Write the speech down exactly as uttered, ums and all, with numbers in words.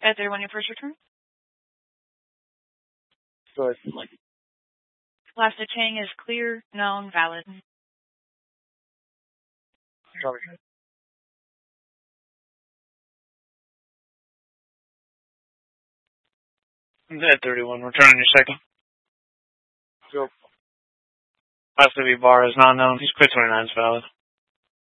At thirty-one, your first return. Good. Last of Chang is clear, known, valid. Sorry. At thirty-one, return on your second. Go. Last of bar is not known. He's clear twenty-nine is valid.